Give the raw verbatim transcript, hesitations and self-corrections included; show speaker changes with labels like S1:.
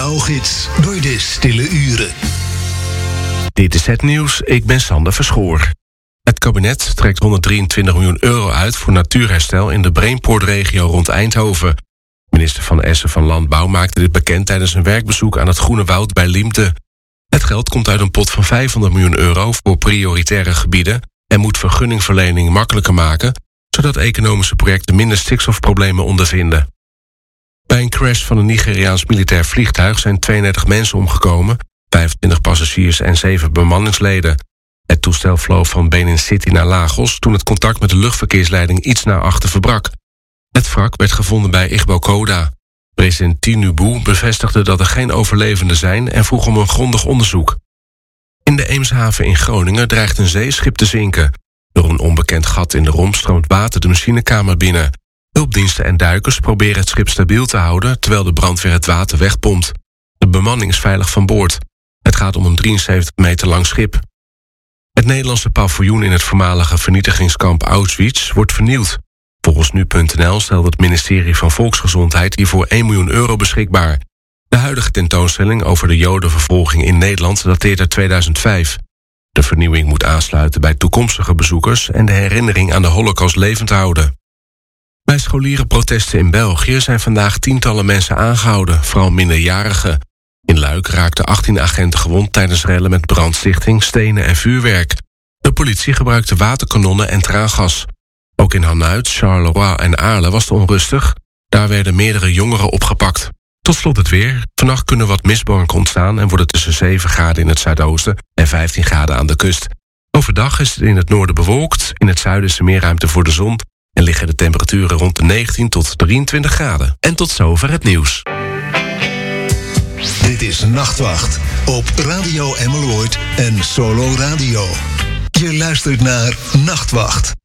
S1: Meteogids door de stille uren.
S2: Dit is het nieuws, ik ben Sander Verschoor. Het kabinet trekt honderddrieëntwintig miljoen euro uit voor natuurherstel in de Brainport-regio rond Eindhoven. Minister Van Essen van Landbouw maakte dit bekend tijdens een werkbezoek aan het Groene Woud bij Liemte. Het geld komt uit een pot van vijfhonderd miljoen euro voor prioritaire gebieden en moet vergunningverlening makkelijker maken, zodat economische projecten minder stikstofproblemen ondervinden. Bij een crash van een Nigeriaans militair vliegtuig zijn tweeëndertig mensen omgekomen, vijfentwintig passagiers en zeven bemanningsleden. Het toestel vloog van Benin City naar Lagos toen het contact met de luchtverkeersleiding iets naar achter verbrak. Het wrak werd gevonden bij Igbokoda. President Tinubu bevestigde dat er geen overlevenden zijn en vroeg om een grondig onderzoek. In de Eemshaven in Groningen dreigt een zeeschip te zinken. Door een onbekend gat in de romp stroomt water de machinekamer binnen. Hulpdiensten en duikers proberen het schip stabiel te houden terwijl de brandweer het water wegpompt. De bemanning is veilig van boord. Het gaat om een drieënzeventig meter lang schip. Het Nederlandse paviljoen in het voormalige vernietigingskamp Auschwitz wordt vernieuwd. Volgens nu punt n l stelt het ministerie van Volksgezondheid hiervoor één miljoen euro beschikbaar. De huidige tentoonstelling over de Jodenvervolging in Nederland dateert uit tweeduizend vijf. De vernieuwing moet aansluiten bij toekomstige bezoekers en de herinnering aan de Holocaust levend houden. Bij scholierenprotesten in België zijn vandaag tientallen mensen aangehouden, vooral minderjarigen. In Luik raakten achttien agenten gewond tijdens rellen met brandstichting, stenen en vuurwerk. De politie gebruikte waterkanonnen en traangas. Ook in Hanuit, Charleroi en Aarle was het onrustig. Daar werden meerdere jongeren opgepakt. Tot slot het weer. Vannacht kunnen wat mistbanken ontstaan en worden tussen zeven graden in het zuidoosten en vijftien graden aan de kust. Overdag is het in het noorden bewolkt, in het zuiden is er meer ruimte voor de zon en liggen de temperaturen rond de negentien tot drieëntwintig graden. En tot zover het nieuws.
S1: Dit is Nachtwacht op Radio Emerald en Solo Radio. Je luistert naar Nachtwacht.